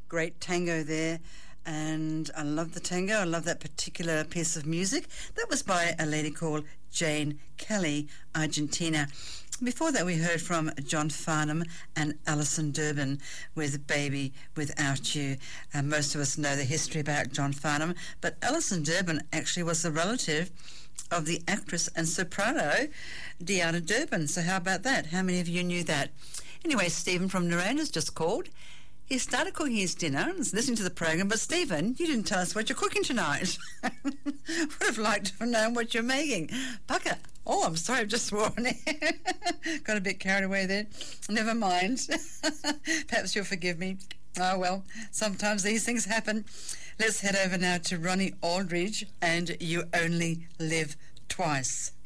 great tango there. And I love the tango. I love that particular piece of music. That was by a lady called Jane Kelly, Argentina. Before that, we heard from John Farnham and Alison Durbin with Baby Without You. Most of us know the history about John Farnham, but Alison Durbin actually was a relative of the actress and soprano Deanna Durbin. So how about that? How many of you knew that? Anyway, Stephen from Naranda's just called. He started cooking his dinner and was listening to the program, but Stephen, you didn't tell us what you're cooking tonight. Would have liked to have known what you're making. Bugger. Oh, I'm sorry, I've just sworn. Got a bit carried away there. Never mind. Perhaps you'll forgive me. Oh, well, sometimes these things happen. Let's head over now to Ronnie Aldridge and You Only Live Twice.